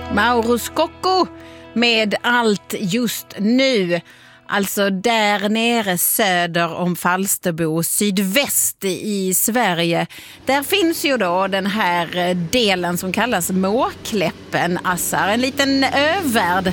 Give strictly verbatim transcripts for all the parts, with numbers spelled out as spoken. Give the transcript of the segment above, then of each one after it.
Mauro Scocco med Allt just nu. Alltså där nere söder om Falsterbo, sydväst i Sverige. Där finns ju då den här delen som kallas Måkläppen, Assar. En liten övärld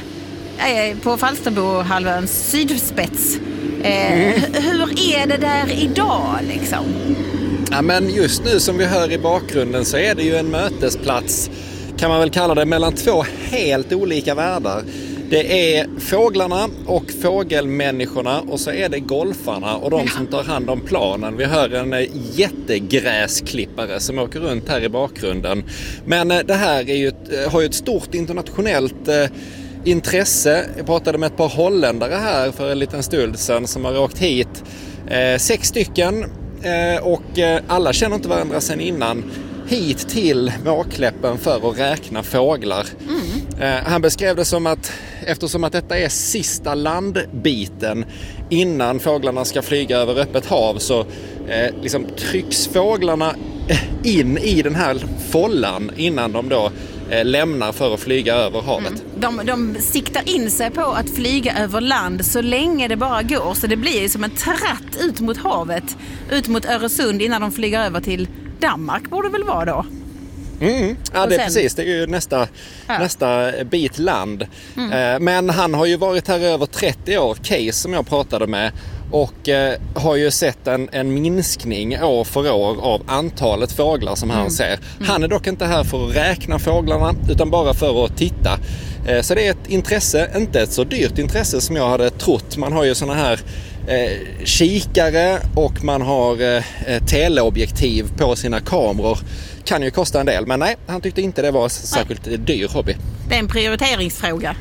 på Falsterbohalvöns sydspets. Eh, mm. Hur är det där idag liksom? Ja, men just nu som vi hör i bakgrunden så är det ju en mötesplats, kan man väl kalla det, mellan två helt olika världar. Det är fåglarna och fågelmänniskorna och så är det golfarna och de ja. som tar hand om planen. Vi hör en jättegräsklippare som åker runt här i bakgrunden. Men det här är ju ett, har ju ett stort internationellt eh, intresse. Jag pratade med ett par holländare här för en liten stund sedan som har åkt hit. Eh, sex stycken eh, och eh, alla känner inte varandra sedan innan. Hit till Måkläppen för att räkna fåglar. Mm. Eh, han beskrev det som att eftersom att detta är sista landbiten innan fåglarna ska flyga över öppet hav så eh, liksom trycks fåglarna in i den här follan innan de då eh, lämnar för att flyga över havet. Mm. De, de siktar in sig på att flyga över land så länge det bara går, så det blir som en tratt ut mot havet, ut mot Öresund innan de flyger över till Danmark borde väl vara då? Mm. Ja, det är sen... precis. Det är ju nästa, ja. nästa bit land. Mm. Eh, men han har ju varit här över trettio år, Case som jag pratade med, och eh, har ju sett en, en minskning år för år av antalet fåglar som mm. han ser. Mm. Han är dock inte här för att räkna fåglarna utan bara för att titta. Eh, så det är ett intresse, inte ett så dyrt intresse som jag hade trott. Man har ju såna här Eh, kikare och man har eh, teleobjektiv på sina kameror. Kan ju kosta en del, men nej, han tyckte inte det var särskilt nej. dyr hobby. Det är en prioriteringsfråga.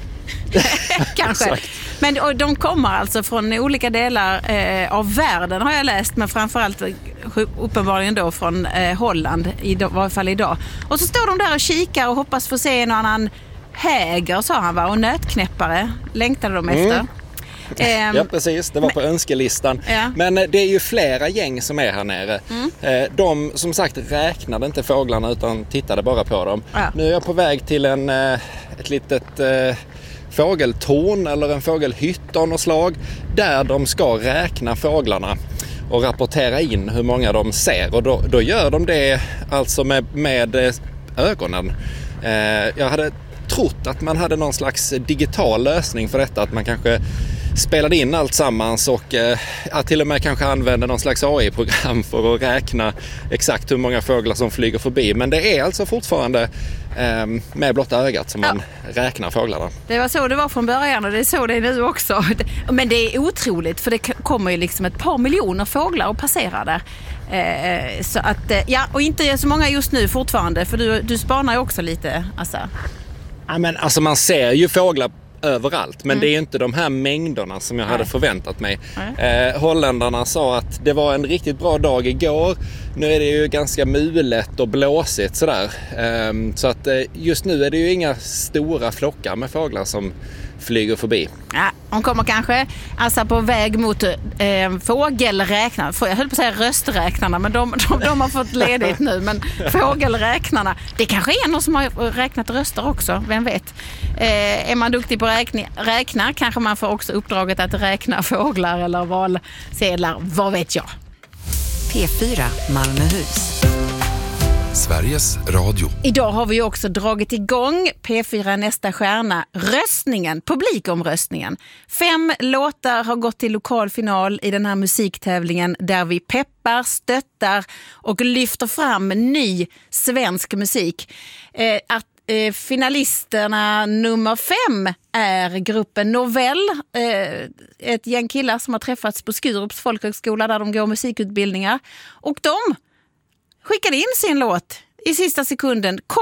Kanske. Men och de kommer alltså från olika delar eh, av världen har jag läst, men framförallt uppenbarligen då från eh, Holland i varje fall idag. Och så står de där och kikar och hoppas få se en annan häger, sa han, va? Och nötknäppare längtade de efter. Mm. Ja, precis. Det var på önskelistan. Ja. Men det är ju flera gäng som är här nere. Mm. De, som sagt, räknade inte fåglarna utan tittade bara på dem. Ja. Nu är jag på väg till en, ett litet eh, fågeltorn eller en fågelhytt av något slag där de ska räkna fåglarna och rapportera in hur många de ser. Och då, då gör de det alltså med, med ögonen. Eh, jag hade trott att man hade någon slags digital lösning för detta, att man kanske spelade in allt sammans och eh, till och med kanske använde någon slags A I-program för att räkna exakt hur många fåglar som flyger förbi. Men det är alltså fortfarande eh, med blotta ögat som ja. man räknar fåglarna. Det var så det var från början och det är så det är nu också. Men det är otroligt, för det kommer ju liksom ett par miljoner fåglar och passerar där. Eh, så att, ja, och inte så många just nu fortfarande, för du, du spanar ju också lite, alltså. Ja, men alltså man ser ju fåglar överallt, men mm. det är ju inte de här mängderna som jag Nej. hade förväntat mig. Eh, holländarna sa att det var en riktigt bra dag igår. Nu är det ju ganska mulet och blåsigt sådär. Eh, så att eh, just nu är det ju inga stora flockar med fåglar som flyger förbi. Ja, de kommer kanske alltså på väg mot eh, fågelräknarna. Jag höll på att säga rösträknarna, men de, de, de har fått ledigt nu. Men fågelräknarna, det kanske är någon som har räknat röster också, vem vet. Eh, är man duktig på att räkna, räkna kanske man får också uppdraget att räkna fåglar eller valsedlar, vad vet jag. P fyra Malmöhus. Sveriges Radio. Idag har vi också dragit igång P fyra Nästa stjärna, röstningen, publikomröstningen. Fem låtar har gått till lokalfinal i den här musiktävlingen där vi peppar, stöttar och lyfter fram ny svensk musik. Eh, att eh, finalisterna nummer fem är gruppen Novell, eh, ett gäng killar som har träffats på Skurups folkhögskola där de går musikutbildningar. Och de skickade in sin låt i sista sekunden. Kom